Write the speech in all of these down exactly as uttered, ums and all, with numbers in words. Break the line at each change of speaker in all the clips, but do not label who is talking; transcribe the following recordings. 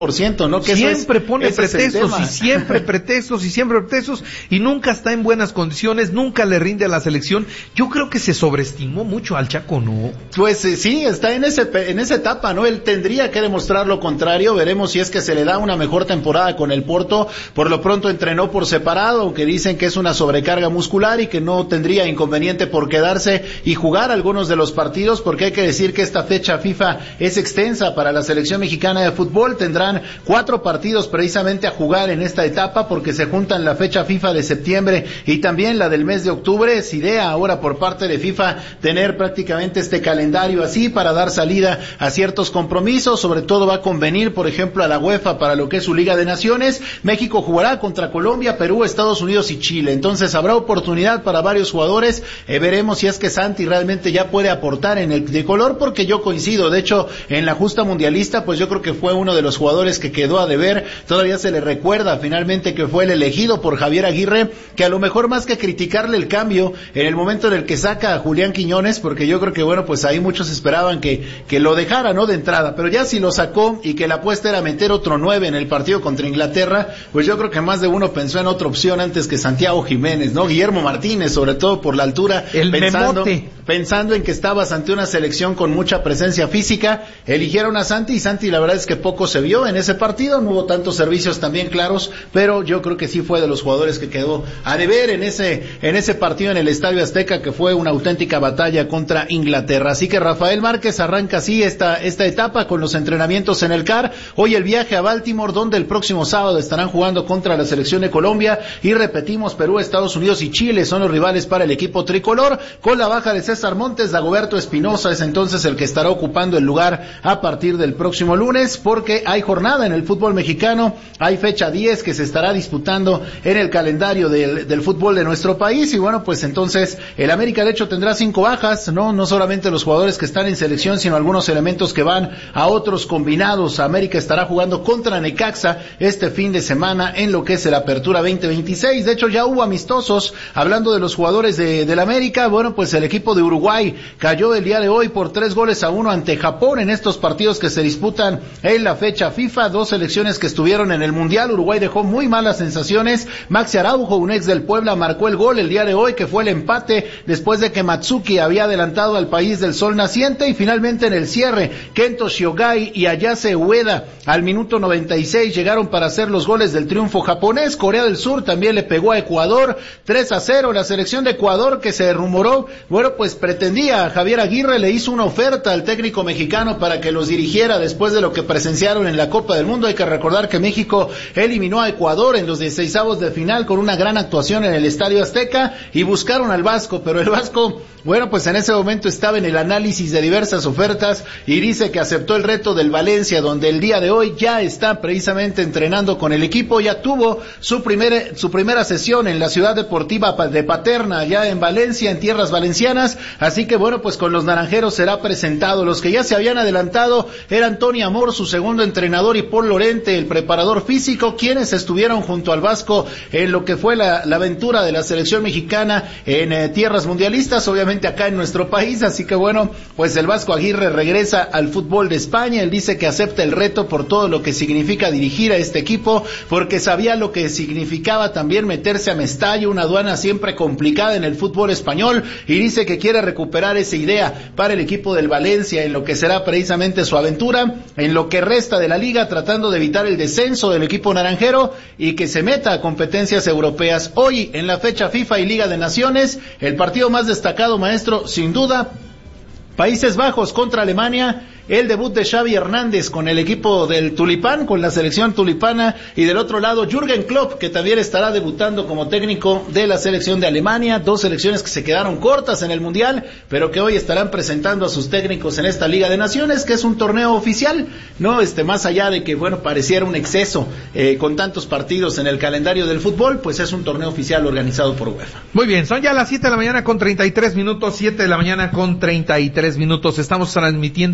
por ciento, ¿no? Que
siempre
es,
pone pretextos y siempre pretextos y siempre pretextos y nunca está en buenas condiciones, nunca le rinde a la selección. Yo creo que se sobreestimó mucho al Chaco, ¿no?
Pues eh, sí, está en ese en esa etapa, ¿no? Él tendría que demostrar lo contrario. Veremos si es que se le da una mejor temporada con el Porto. Por lo pronto entrenó por separado, aunque dicen que es una sobrecarga muscular y que no tendría inconveniente por quedarse y jugar algunos de los partidos, porque hay que decir que esta fecha FIFA es extensa para la selección mexicana de fútbol. Tendrán cuatro partidos precisamente a jugar en esta etapa, porque se juntan la fecha FIFA de septiembre y también la del mes de octubre. Es idea ahora por parte de FIFA tener prácticamente este calendario así para dar salida a ciertos compromisos. Sobre todo va a convenir, por ejemplo, a la UEFA para lo que es su Liga de Naciones. México jugará contra Colombia, Perú, Estados Unidos y Chile. Entonces habrá oportunidad para varios jugadores. Eh, veremos si es que Santi realmente ya puede aportar en el tricolor, porque yo coincido. De hecho, en la justa mundialista, pues yo creo que fue uno de los jugadores que quedó a deber. Todavía se le recuerda finalmente que fue el elegido por Javier Aguirre, que a lo mejor más que criticarle el cambio en el momento en el que saca a Julián Quiñones, porque yo creo que bueno, pues ahí muchos esperaban que, que lo dejara, ¿no? De entrada, pero ya si lo sacó y que la apuesta era meter otro nueve en el partido contra Inglaterra, pues yo creo que más de uno pensó en otra opción antes que Santiago Jiménez, ¿no? Guillermo Martínez, sobre todo por la altura,
el
pensando,
memote.
pensando en que estabas ante una selección con mucha presencia física. Eligieron a Santi y Santi la verdad es que poco se vio en ese partido, no hubo tantos servicios también claros, pero yo creo que sí fue de los jugadores que quedó a deber en ese en ese partido en el Estadio Azteca, que fue una auténtica batalla contra Inglaterra. Así que Rafael Márquez arranca así esta esta etapa con los entrenamientos en el C A R. Hoy el viaje a Baltimore, donde el próximo sábado estarán jugando contra la selección de Colombia, y repetimos, Perú, Estados Unidos y Chile son los rivales para el equipo tricolor. Con la baja de César Montes, Dagoberto Espinosa es entonces el que estará ocupando el lugar a partir del próximo lunes, porque hay jornada en el fútbol mexicano. Hay fecha diez que se estará disputando en el calendario del, del fútbol de nuestro país, y bueno, pues entonces el América de hecho tendrá cinco bajas, no no solamente los jugadores que están en selección, sino algunos elementos que van a otros combinados. América estará jugando contra Necaxa este fin de semana en lo que es el Apertura veinte veintiséis. De hecho ya hubo amistosos. Hablando de los jugadores de del América, bueno, pues el equipo de Uruguay cayó el día de hoy por tres goles a uno ante Japón en estos partidos que se disputan en la fecha FIFA. Dos selecciones que estuvieron en el Mundial. Uruguay dejó muy malas sensaciones. Maxi Araujo, un ex del Puebla, marcó el gol el día de hoy, que fue el empate después de que Matsuki había adelantado al país del sol naciente. Y finalmente en el cierre, Kento Shiogai y Ayase Ueda al minuto noventa y seis llegaron para hacer los goles del triunfo japonés. Corea del Sur también le pegó a Ecuador tres a cero. La selección de Ecuador, que se rumoró, bueno, pues pretendía, Javier Aguirre le hizo una oferta al técnico mexicano para que los dirigiera después de lo que presenciaron en la Copa del Mundo. Hay que recordar que México eliminó a Ecuador en los dieciseisavos de final con una gran actuación en el Estadio Azteca, y buscaron al Vasco, pero el Vasco, bueno, pues en ese momento estaba en el análisis de diversas ofertas y dice que aceptó el reto del Valencia, donde el día de hoy ya está precisamente entrenando con el equipo. Ya tuvo su primera, su primera sesión en la ciudad deportiva de Paterna, allá en Valencia, en tierras valencianas. Así que bueno, pues con los naranjeros será presentado. Los que ya se habían adelantado eran Tony Amor, su segundo entrenador, y Paul Lorente, el preparador físico, quienes estuvieron junto al Vasco en lo que fue la, la aventura de la selección mexicana en eh, tierras mundialistas, obviamente acá en nuestro país. Así que bueno, pues el Vasco Aguirre regresa al fútbol de España. Él dice que acepta el reto por todo lo que significa dirigir a este equipo, porque sabía lo que significaba también meterse a Mestalla, una aduana siempre complicada en el fútbol español, y dice que quiere recuperar esa idea para el equipo del Valencia en lo que será precisamente su aventura en lo que resta de la liga, tratando de evitar el descenso del equipo naranjero y que se meta a competencias europeas. Hoy en la fecha FIFA y Liga de Naciones, el partido más destacado, maestro, sin duda, Países Bajos contra Alemania. El debut de Xavi Hernández con el equipo del Tulipán, con la selección tulipana, y del otro lado Jürgen Klopp, que también estará debutando como técnico de la selección de Alemania. Dos selecciones que se quedaron cortas en el Mundial, pero que hoy estarán presentando a sus técnicos en esta Liga de Naciones, que es un torneo oficial, no este más allá de que bueno pareciera un exceso eh, con tantos partidos en el calendario del fútbol, pues es un torneo oficial organizado por UEFA.
Muy bien, son ya las siete de la mañana con treinta y tres minutos, siete de la mañana con treinta y tres minutos. Estamos transmitiendo en vivo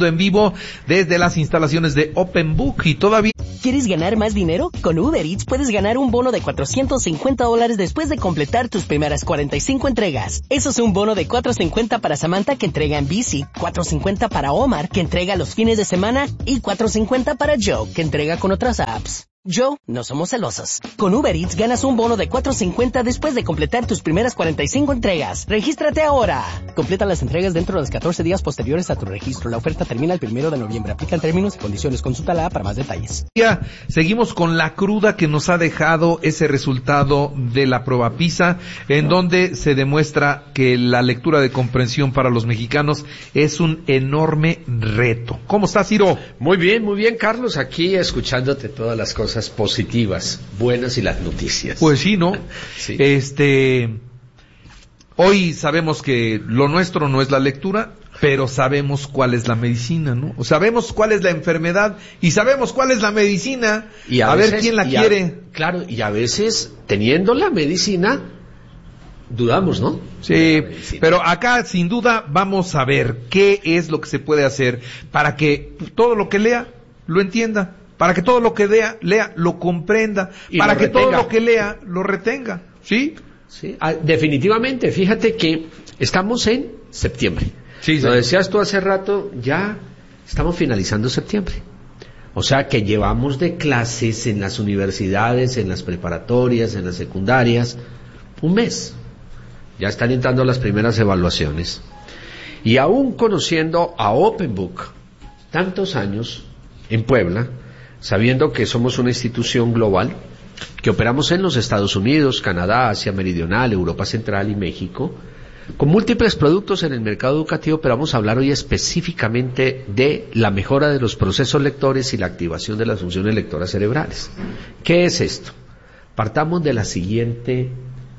vivo desde las instalaciones de Open Book y todavía...
¿Quieres ganar más dinero? Con Uber Eats puedes ganar un bono de cuatrocientos cincuenta dólares después de completar tus primeras cuarenta y cinco entregas. Eso es un bono de cuatrocientos cincuenta para Samantha, que entrega en bici, cuatrocientos cincuenta para Omar, que entrega los fines de semana, y cuatrocientos cincuenta para Joe, que entrega con otras apps. Joe, no somos celosos. Con Uber Eats ganas un bono de cuatrocientos cincuenta después de completar tus primeras cuarenta y cinco entregas. ¡Regístrate ahora! Completa las entregas dentro de los catorce días posteriores a tu registro. La oferta termina el primero de noviembre. Aplican términos y condiciones. Consulta la para más detalles.
Ya, seguimos con la cruda que nos ha dejado ese resultado de la prueba PISA, en donde se demuestra que la lectura de comprensión para los mexicanos es un enorme reto. ¿Cómo estás, Ciro?
Muy bien, muy bien, Carlos. Aquí escuchándote todas las cosas positivas, buenas y las noticias.
Pues sí, ¿no?
Sí.
Este, hoy sabemos que lo nuestro no es la lectura, pero sabemos cuál es la medicina, ¿no? O sabemos cuál es la enfermedad y sabemos cuál es la medicina.
Y a,
a
veces,
ver quién la
a,
quiere.
Claro, y a veces, teniendo la medicina, dudamos, ¿no?
Sí, pero acá sin duda vamos a ver qué es lo que se puede hacer para que todo lo que lea lo entienda. Para que todo lo que lea, lea lo comprenda, y para que retenga. Todo lo que lea lo retenga, ¿sí?
Sí, ah, definitivamente, fíjate que estamos en septiembre.
Sí, sí.
Lo decías tú hace rato, ya estamos finalizando septiembre. O sea que llevamos de clases en las universidades, en las preparatorias, en las secundarias, un mes. Ya están entrando las primeras evaluaciones. Y aún conociendo a Open Book tantos años en Puebla, sabiendo que somos una institución global, que operamos en los Estados Unidos, Canadá, Asia Meridional, Europa Central y México, con múltiples productos en el mercado educativo, pero vamos a hablar hoy específicamente de la mejora de los procesos lectores y la activación de las funciones lectoras cerebrales. ¿Qué es esto? Partamos de la siguiente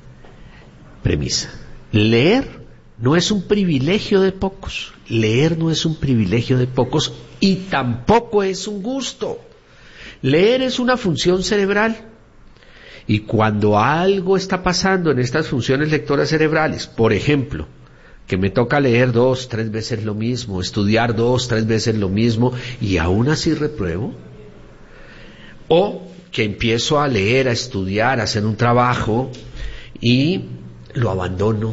premisa. Leer no es un privilegio de pocos. Leer no es un privilegio de pocos y tampoco es un gusto. Leer es una función cerebral, y cuando algo está pasando en estas funciones lectoras cerebrales, por ejemplo, que me toca leer dos, tres veces lo mismo, estudiar dos, tres veces lo mismo, y aún así repruebo, o que empiezo a leer, a estudiar, a hacer un trabajo, y lo abandono,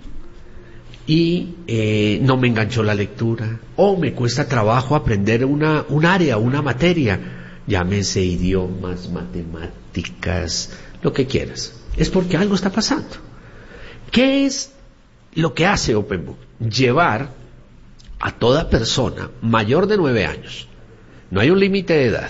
y eh, no me enganchó la lectura, o me cuesta trabajo aprender una, un área, una materia, llámese idiomas, matemáticas, lo que quieras. Es porque algo está pasando. ¿Qué es lo que hace Open Book? Llevar a toda persona mayor de nueve años, no hay un límite de edad,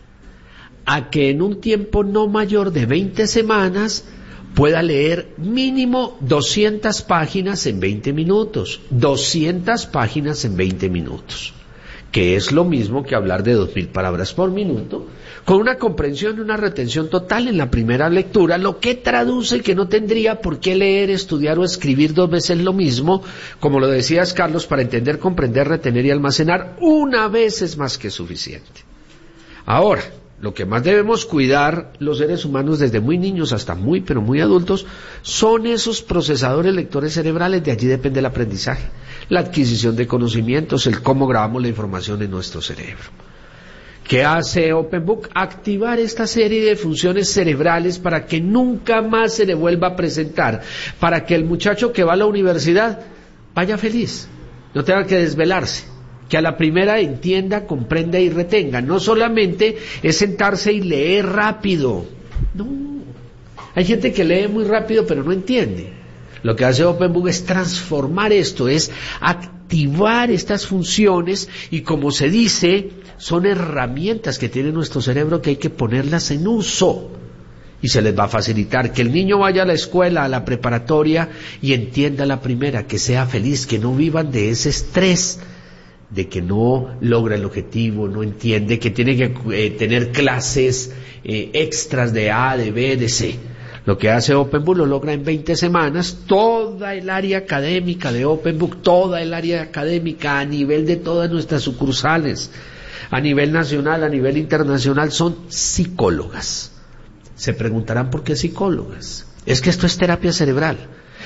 a que en un tiempo no mayor de veinte semanas pueda leer mínimo doscientas páginas en veinte minutos. doscientas páginas en veinte minutos. Que es lo mismo que hablar de dos mil palabras por minuto, con una comprensión y una retención total en la primera lectura, lo que traduce que no tendría por qué leer, estudiar o escribir dos veces lo mismo, como lo decías, Carlos, para entender, comprender, retener y almacenar, una vez es más que suficiente. Ahora, lo que más debemos cuidar los seres humanos desde muy niños hasta muy, pero muy adultos, son esos procesadores lectores cerebrales. De allí depende el aprendizaje, la adquisición de conocimientos, el cómo grabamos la información en nuestro cerebro. ¿Qué hace Open Book? Activar esta serie de funciones cerebrales para que nunca más se le vuelva a presentar, para que el muchacho que va a la universidad vaya feliz, no tenga que desvelarse, que a la primera entienda, comprenda y retenga. No solamente es sentarse y leer rápido, no. Hay gente que lee muy rápido pero no entiende. Lo que hace Open Book es transformar esto, es activar estas funciones, y como se dice, son herramientas que tiene nuestro cerebro que hay que ponerlas en uso. Y se les va a facilitar que el niño vaya a la escuela, a la preparatoria, y entienda la primera, que sea feliz, que no vivan de ese estrés de que no logra el objetivo, no entiende, que tiene que eh, tener clases eh, extras de A, de B, de C. Lo que hace Open Book lo logra en veinte semanas. Toda el área académica de Open Book, toda el área académica a nivel de todas nuestras sucursales, a nivel nacional, a nivel internacional, son psicólogas. Se preguntarán por qué psicólogas. Es que esto es terapia cerebral.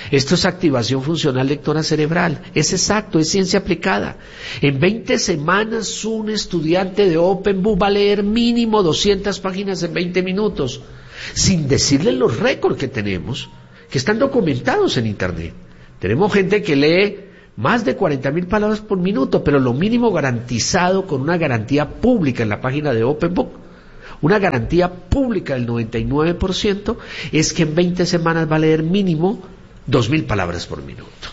Esto es activación funcional lectora cerebral. Es exacto, es ciencia aplicada. En veinte semanas un estudiante de Open Book va a leer mínimo doscientas páginas en veinte minutos, sin decirle los récords que tenemos, que están documentados en Internet. Tenemos gente que lee más de cuarenta mil palabras por minuto, pero lo mínimo garantizado con una garantía pública en la página de Open Book, una garantía pública del noventa y nueve por ciento, es que en veinte semanas va a leer mínimo dos mil palabras por minuto.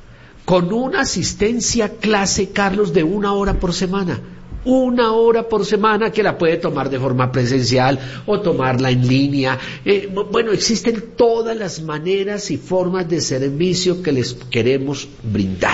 Con una asistencia clase, Carlos, de una hora por semana. Una hora por semana que la puede tomar de forma presencial o tomarla en línea. Eh, bueno, existen todas las maneras y formas de servicio que les queremos brindar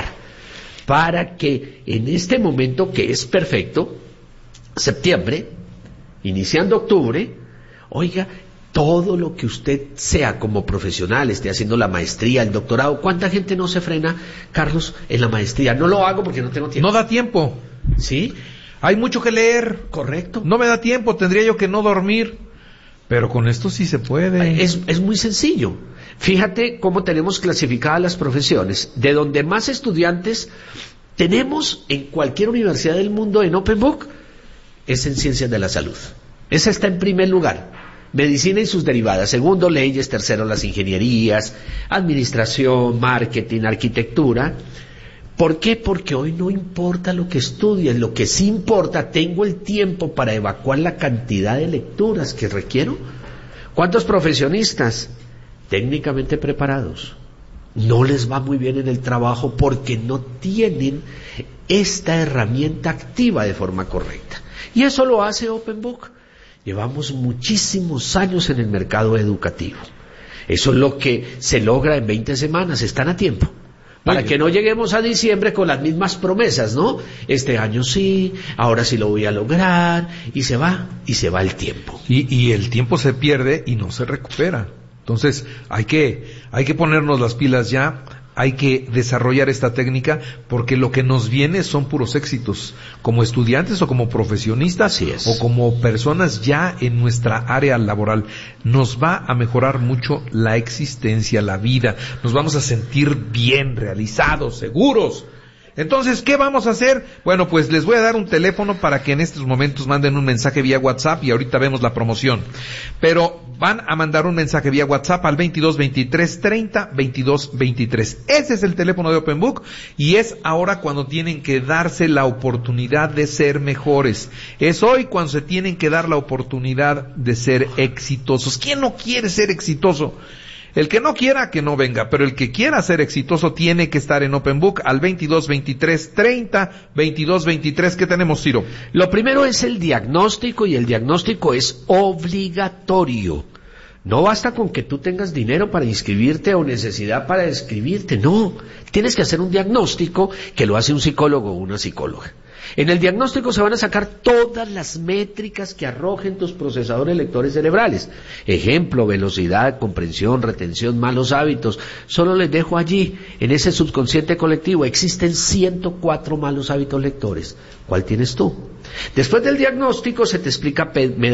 para que en este momento, que es perfecto, septiembre, iniciando octubre, oiga, todo lo que usted sea como profesional, esté haciendo la maestría, el doctorado, ¿cuánta gente no se frena, Carlos, en la maestría? No lo hago porque no tengo tiempo.
No da tiempo.
¿Sí?
Hay mucho que leer.
Correcto.
No me da tiempo, tendría yo que no dormir. Pero con esto sí se puede.
Es, es muy sencillo. Fíjate cómo tenemos clasificadas las profesiones. De donde más estudiantes tenemos en cualquier universidad del mundo en Open Book, es en ciencias de la salud. Esa está en primer lugar. Medicina y sus derivadas. Segundo, leyes. Tercero, las ingenierías, administración, marketing, arquitectura. ¿Por qué? Porque hoy no importa lo que estudies, lo que sí importa, tengo el tiempo para evacuar la cantidad de lecturas que requiero. ¿Cuántos profesionistas técnicamente preparados no les va muy bien en el trabajo porque no tienen esta herramienta activa de forma correcta? Y eso lo hace Open Book. Llevamos muchísimos años en el mercado educativo. Eso es lo que se logra en veinte semanas, están a tiempo. Para que no lleguemos a diciembre con las mismas promesas, ¿no? Este año sí, ahora sí lo voy a lograr, y se va, y se va el tiempo.
Y, y el tiempo se pierde y no se recupera. Entonces, hay que, hay que ponernos las pilas ya, hay que desarrollar esta técnica, porque lo que nos viene son puros éxitos, como estudiantes o como profesionistas,
Así es.
o como personas ya en nuestra área laboral. Nos va a mejorar mucho la existencia, la vida, nos vamos a sentir bien, realizados, seguros. Entonces, ¿qué vamos a hacer? Bueno, pues les voy a dar un teléfono para que en estos momentos manden un mensaje vía WhatsApp y ahorita vemos la promoción. Pero van a mandar un mensaje vía WhatsApp al veintidós veintitrés treinta veintidós veintitrés. Ese es el teléfono de Open Book y es ahora cuando tienen que darse la oportunidad de ser mejores. Es hoy cuando se tienen que dar la oportunidad de ser exitosos. ¿Quién no quiere ser exitoso? El que no quiera, que no venga, pero el que quiera ser exitoso tiene que estar en Open Book al veintidós veintitrés treinta veintidós veintitrés. ¿Qué tenemos, Ciro?
Lo primero es el diagnóstico, y el diagnóstico es obligatorio. No basta con que tú tengas dinero para inscribirte o necesidad para inscribirte, no. Tienes que hacer un diagnóstico que lo hace un psicólogo o una psicóloga. En el diagnóstico se van a sacar todas las métricas que arrojen tus procesadores lectores cerebrales. Ejemplo, velocidad, comprensión, retención, malos hábitos. Solo les dejo allí, en ese subconsciente colectivo, existen ciento cuatro malos hábitos lectores. ¿Cuál tienes tú? Después del diagnóstico se te explica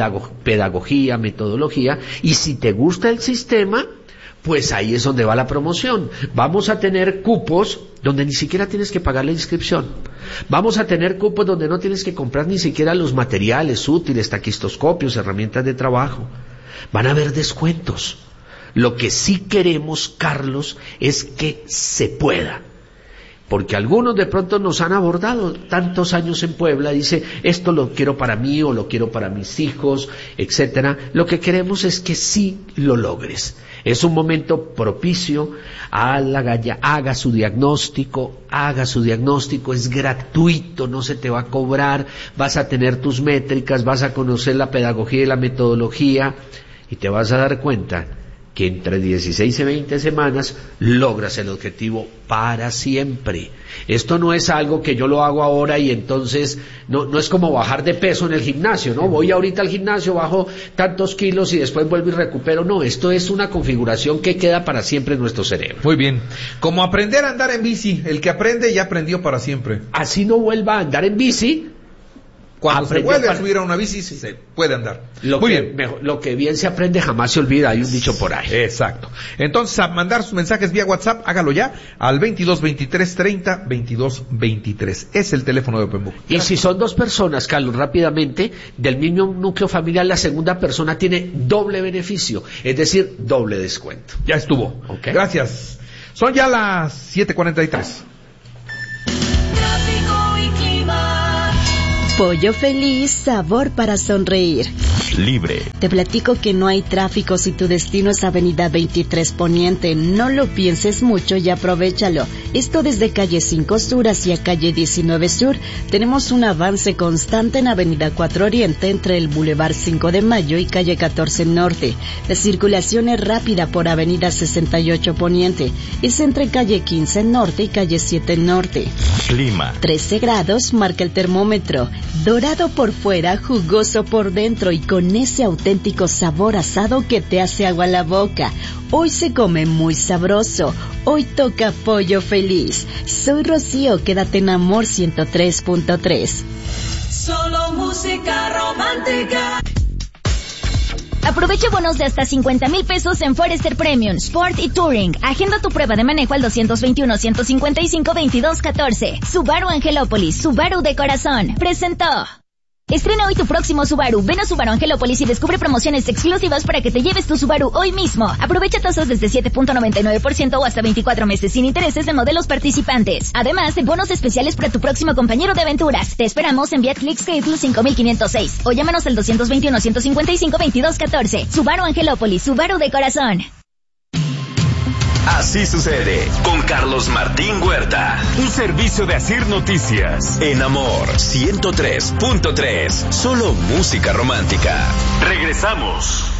pedagogía, metodología, y si te gusta el sistema, pues ahí es donde va la promoción. Vamos a tener cupos donde ni siquiera tienes que pagar la inscripción. Vamos a tener cupos donde no tienes que comprar ni siquiera los materiales útiles, taquistoscopios, herramientas de trabajo. Van a haber descuentos. Lo que sí queremos, Carlos, es que se pueda. Porque algunos de pronto nos han abordado tantos años en Puebla, dice, esto lo quiero para mí o lo quiero para mis hijos, etcétera. Lo que queremos es que sí lo logres. Es un momento propicio, haga, haga su diagnóstico, haga su diagnóstico, es gratuito, no se te va a cobrar, vas a tener tus métricas, vas a conocer la pedagogía y la metodología, y te vas a dar cuenta que entre dieciséis y veinte semanas logras el objetivo para siempre. Esto no es algo que yo lo hago ahora y entonces no, no es como bajar de peso en el gimnasio, ¿no? Voy ahorita al gimnasio, bajo tantos kilos y después vuelvo y recupero. No, esto es una configuración que queda para siempre en nuestro cerebro.
Muy bien. Como aprender a andar en bici. El que aprende ya aprendió para siempre.
Así no vuelva a andar en bici
Cuando
Aprendió
se vuelve
para...
a subir a una bici, se puede andar.
Lo
Muy
que,
bien.
mejor, lo que bien se aprende jamás se olvida, hay un dicho por ahí.
Exacto. Entonces, a mandar sus mensajes vía WhatsApp, hágalo ya, al veintidós veintitrés treinta veintidós veintitrés. Es el teléfono de Open Book.
Y si son dos personas, Carlos, rápidamente, del mismo núcleo familiar, la segunda persona tiene doble beneficio, es decir, doble descuento.
Ya estuvo.
Okay.
Gracias. Son ya las siete cuarenta y tres.
Pollo Feliz, sabor para sonreír.
Libre.
Te platico que no hay tráfico si tu destino es Avenida veintitrés Poniente. No lo pienses mucho y aprovéchalo. Esto desde calle cinco Sur hacia calle diecinueve Sur. Tenemos un avance constante en Avenida cuatro Oriente entre el Boulevard cinco de Mayo y calle catorce Norte. La circulación es rápida por Avenida sesenta y ocho Poniente. Es entre calle quince Norte y calle siete Norte.
Clima.
trece grados marca el termómetro. Dorado por fuera, jugoso por dentro y con ese auténtico sabor asado que te hace agua la boca. Hoy se come muy sabroso. Hoy toca Pollo Feliz. Soy Rocío, quédate en Amor ciento tres punto tres.
Solo música romántica.
Aprovecha bonos de hasta cincuenta mil pesos en Forester Premium, Sport y Touring. Agenda tu prueba de manejo al doscientos veintiuno, ciento cincuenta y cinco, veintidós catorce. Subaru Angelópolis, Subaru de corazón. Presentó. Estrena hoy tu próximo Subaru. Ven a Subaru Angelópolis y descubre promociones exclusivas para que te lleves tu Subaru hoy mismo. Aprovecha tasas desde siete punto noventa y nueve por ciento o hasta veinticuatro meses sin intereses de modelos participantes. Además de bonos especiales para tu próximo compañero de aventuras. Te esperamos en Vía Clicks Plus cinco mil quinientos seis o llámanos al doscientos veintiuno, ciento cincuenta y cinco, veintidós catorce. Subaru Angelópolis, Subaru de corazón.
Así sucede con Carlos Martín Huerta. Un servicio de Asir Noticias. En Amor ciento tres punto tres. Solo música romántica. Regresamos.